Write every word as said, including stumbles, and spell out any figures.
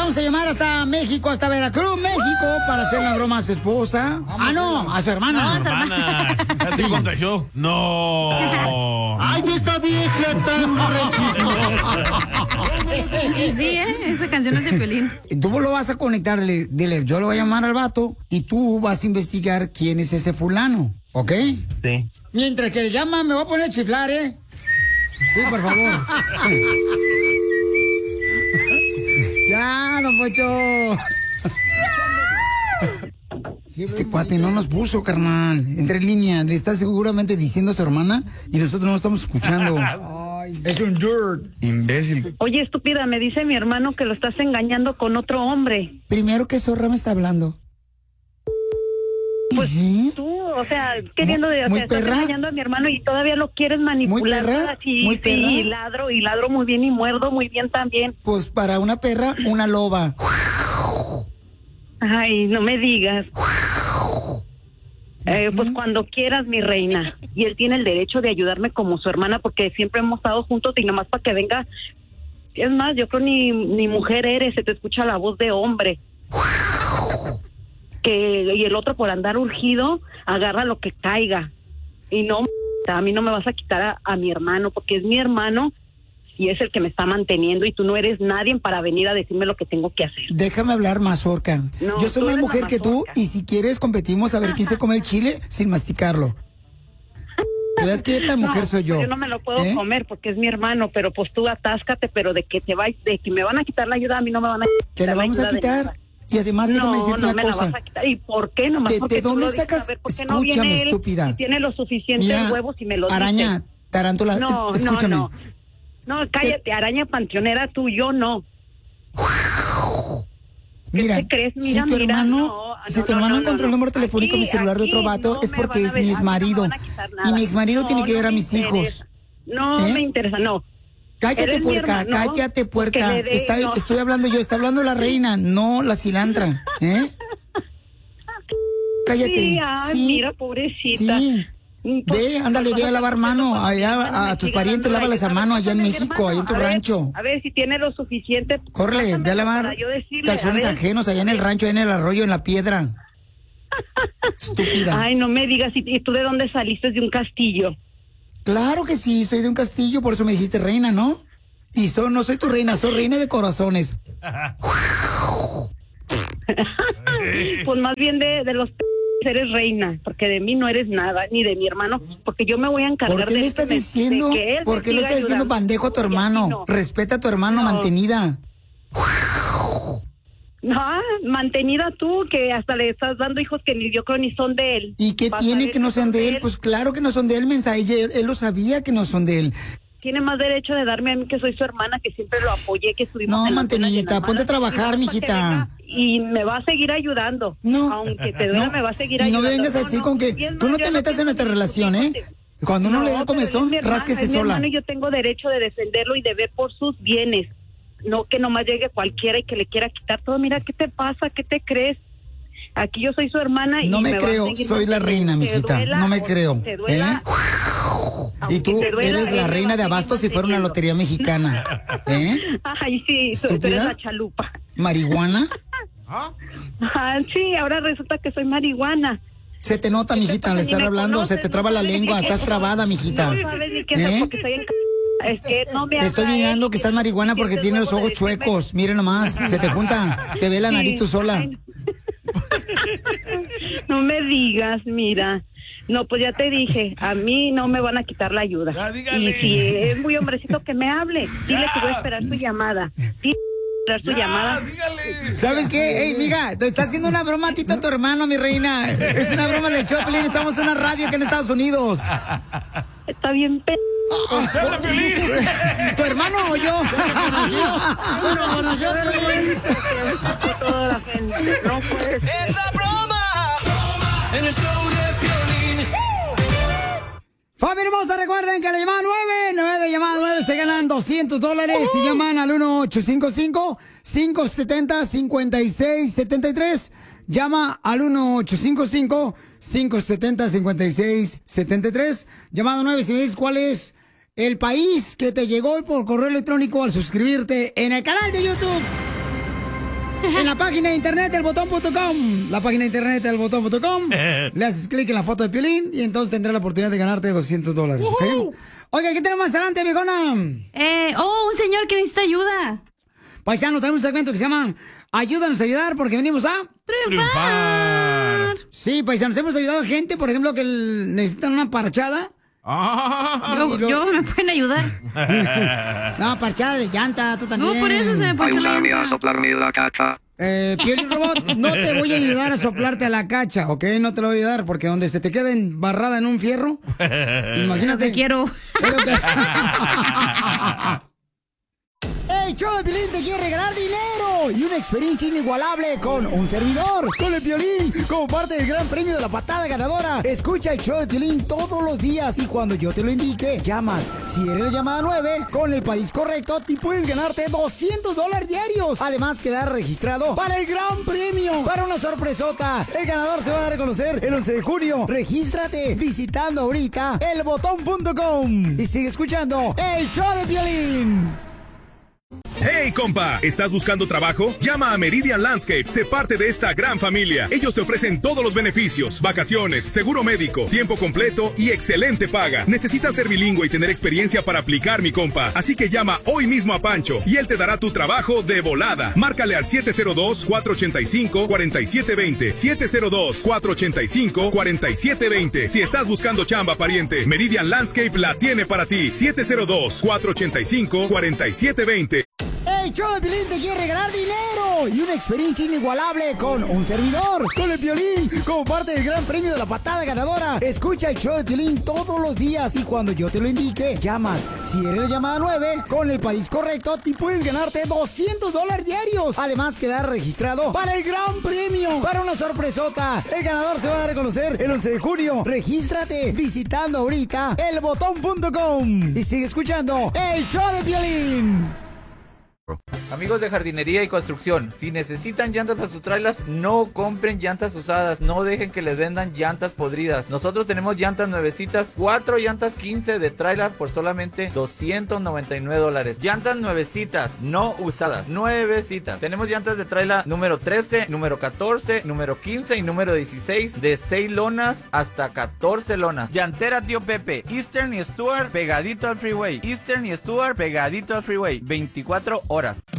vamos a llamar hasta México, hasta Veracruz, México, para hacer una broma a su esposa. Ah, no, a su hermana. No, a su hermana. ¿Ya se contagió? No. ¡Ay, esta vieja tan Y sí, ¿eh? Esa canción es de Piolín. Tú lo vas a conectar, dile, dile, yo lo voy a llamar al vato y tú vas a investigar quién es ese fulano, ¿ok? Sí. Mientras que le llaman, me voy a poner a chiflar, ¿eh? Sí, por favor. Ya, don Pocho. Este cuate no nos puso, carnal. Entre líneas, le está seguramente diciendo a su hermana y nosotros no estamos escuchando. Ay, es un dirt. Imbécil. Oye, estúpida, me dice mi hermano que lo estás engañando con otro hombre. Primero, ¿qué zorra me está hablando? Pues uh-huh. tú, o sea, queriendo de, o sea, estás engañando a mi hermano y todavía lo quieres manipular. ¿Muy perra? Sí, ¿Muy sí, perra? y ladro, y ladro muy bien y muerdo muy bien también. Pues para una perra, una loba. Ay, no me digas. Eh, pues cuando quieras, mi reina. Y él tiene el derecho de ayudarme como su hermana porque siempre hemos estado juntos y nomás para que venga. Es más, yo creo ni, ni mujer eres, se te escucha la voz de hombre. Que, y el otro por andar urgido, agarra lo que caiga. Y no, a mí no me vas a quitar a, a mi hermano porque es mi hermano y es el que me está manteniendo y tú no eres nadie para venir a decirme lo que tengo que hacer. Déjame hablar, mazorca. No, yo soy más mujer que tú mazorca. y si quieres competimos a ver quién se come el chile sin masticarlo. ¿Tú ves qué tan mujer no, soy yo? Yo no me lo puedo ¿Eh? comer porque es mi hermano, pero pues tú atáscate, pero de que te va, de que me van a quitar la ayuda, a mí no me van a quitar. Te la vamos a quitar. Y además, déjame no, decirte no una me cosa. La vas a quitar. ¿Y por qué? Nomás ¿De, porque de dónde tú lo dices, sacas? a ver, ¿por qué Escúchame, no viene él estúpida. y tiene los suficientes Mira, huevos y me lo araña, dice? tarántula, No, escúchame. no, no. No, cállate, araña panteonera tú, yo no. Mira, ¿Qué te crees? Mira, si tu mira, hermano, no, si no, tu no, hermano no, encontró no, el número telefónico en mi aquí, celular de otro aquí vato, no es me porque van a es ver, mi a mí no me exmarido. van a quitar Y nada. mi exmarido No, tiene que no ver a me mis hijos. interesa. No ¿Eh? me interesa, no. Cállate, Eres mi puerca, hermano, cállate, puerca. porque le dé- Está- no. Estoy hablando yo, está hablando la reina, no la cilantra. ¿Eh? Cállate. Sí, ay, Sí. mira, pobrecita. Sí. Pues, Ve, ándale, pues, ve a lavar mano. cuando mi Allá hermano me a tus siga parientes, dando lávales a ayuda, mano allá en pásame, México, hermano, allá en tu a ver, rancho. A ver si tiene lo suficiente. Córrele, ve a pásamelo lavar para yo decirle, calzones a ver. ajenos allá en el rancho, allá en el arroyo, en la piedra. Estúpida. Ay, no me digas, ¿y y tú de dónde saliste? De un castillo. Claro que sí, soy de un castillo, por eso me dijiste reina, ¿no? Y so- no soy tu reina, soy reina de corazones. Pues más bien de, de los p- eres reina, porque de mí no eres nada, ni de mi hermano, porque yo me voy a encargar ¿Por qué de le esto, estás de- diciendo? de que él ¿Por me qué le siga estás diciendo ayudando. pandejo a tu Y a ti hermano? no. Respeta a tu hermano, No. mantenida. No, mantenida tú, que hasta le estás dando hijos que ni yo creo ni son de él. ¿Y qué Vas a tiene ver que no son sean de él? Pues claro que no son de él, mensaje. Él, él lo sabía que no son de él. Tiene más derecho de darme a mí que soy su hermana, que siempre lo apoyé, que estuvimos No, en las buenas y en mantenidita, las ponte a malas, trabajar, y no, mijita. para que venga Y me va a seguir ayudando. No. Aunque te duela, No. me va a seguir Y no ayudando. me vengas a decir con que y es tú más, no yo te metas pienso en nuestra ni tus relación, hijos ¿eh? te- Cuando uno No, le da pero comezón, es mi hermano, rásquese es mi sola. hermano y yo tengo derecho de defenderlo y de ver por sus bienes. No que nomás llegue cualquiera y que le quiera quitar todo. Mira, ¿qué te pasa? ¿Qué te crees? Aquí yo soy su hermana y No me va a creo, seguir soy la reina, manteniendo. mijita. Te duela No me o creo. te duela, ¿Eh? Y aunque tú te duela, eres él la me reina va a de seguir abastos si fuera una manteniendo. lotería mexicana. ¿Eh? Ay, sí, tú, tú eres ¿Estúpida? la chalupa. ¿Marihuana? Ah, sí, ahora resulta que soy marihuana. Se te nota, mijita, al Ni estar me hablando, conoces, se te no traba la sabes ni lengua, qué estás es. trabada, mijita. No sabes ni qué es ¿Eh? porque estoy en... Es que no me Estoy habla mirando él, que estás marihuana porque sientes tiene los huevo ojos de decirme- chuecos. Miren nomás, se te junta, te ve la Sí, nariz tú sola. ay, no me digas, mira. No, pues ya te dije, a mí no me van a quitar la ayuda. Ya, dígale. Y si es muy hombrecito que me hable, dile que voy a esperar su llamada. Dile que voy a esperar su llamada. Dígale. ¿Sabes qué? Ey, mija, te está haciendo una broma a ti, a tu hermano, mi reina. Es una broma del Choplin, estamos en una radio aquí en Estados Unidos. Está bien, p... ¿Tu hermano o yo? Bueno, conoció, toda la gente. No puede ser. ¡Es la broma! En el show de Piolín. Familia hermosa, recuerden que la llamada nueve, nueve llamada nueve se ganan doscientos dólares si llaman al uno ocho cinco cinco, cinco siete cero, cinco seis siete tres. Llama al uno ocho cinco cinco, cinco siete cero, cinco seis siete tres. Llamada nueve si me dices cuál es el país que te llegó por correo electrónico al suscribirte en el canal de YouTube. En la página de internet del botón punto com. La página de internet del botón punto com. Le haces clic en la foto de Piolín y entonces tendrás la oportunidad de ganarte doscientos dólares, ¿ok? Oiga, ¿qué tenemos más adelante, viejona? Eh, oh, un señor que necesita ayuda. Paisano, tenemos un segmento que se llama Ayúdanos a ayudar porque venimos a... Triunfar. Sí, paisanos, hemos ayudado a gente, por ejemplo, que el- necesitan una parchada. Ah. Yo, Y lo- yo me pueden ayudar. No, parchada de llanta, tú también. No, por eso se me ponchó la Ayúdame a llanta. soplarme la cacha. Eh, Piolín Robot, no te voy a ayudar a soplarte a la cacha, ¿ok? No te lo voy a ayudar porque donde se te quede embarrada en un fierro, imagínate. Te quiero. Es lo que- El show de Piolín te quiere regalar dinero y una experiencia inigualable con un servidor, con el Piolín, como parte del gran premio de la patada ganadora. Escucha el show de Piolín todos los días y cuando yo te lo indique, llamas. Si eres la llamada nueve, con el país correcto, te puedes ganarte doscientos dólares diarios. Además, quedar registrado para el gran premio, para una sorpresota. El ganador se va a dar a conocer el once de junio. Regístrate visitando ahorita el botón punto com y sigue escuchando el show de Piolín. ¡Hey, compa! ¿Estás buscando trabajo? Llama a Meridian Landscape, sé parte de esta gran familia. Ellos te ofrecen todos los beneficios, vacaciones, seguro médico, tiempo completo y excelente paga. Necesitas ser bilingüe y tener experiencia para aplicar, mi compa. Así que llama hoy mismo a Pancho y él te dará tu trabajo de volada. Márcale al siete cero dos, cuatro ocho cinco, cuatro siete dos cero, siete cero dos, cuatro ocho cinco, cuatro siete dos cero. Si estás buscando chamba, pariente, Meridian Landscape la tiene para ti. siete cero dos, cuatro ocho cinco, cuatro siete dos cero. El show de Piolín te quiere regalar dinero y una experiencia inigualable con un servidor, con el Piolín, como parte del gran premio de la patada ganadora. Escucha el show de Piolín todos los días y cuando yo te lo indique, llamas. Si eres la llamada nueve, con el país correcto, te puedes ganarte doscientos dólares diarios. Además, quedar registrado para el gran premio, para una sorpresota. El ganador se va a dar a conocer el once de junio. Regístrate visitando ahorita el botón punto com y sigue escuchando el show de Piolín. Amigos de jardinería y construcción, si necesitan llantas para sus trailers, no compren llantas usadas, no dejen que les vendan llantas podridas. Nosotros tenemos llantas nuevecitas, cuatro llantas quince de trailer por solamente doscientos noventa y nueve dólares. Llantas nuevecitas, no usadas, nuevecitas. Tenemos llantas de trailer número trece, número catorce, número quince y número dieciséis, de seis lonas hasta catorce lonas. Llantera Tío Pepe, Eastern y Stuart pegadito al freeway. Eastern y Stuart pegadito al freeway, veinticuatro horas.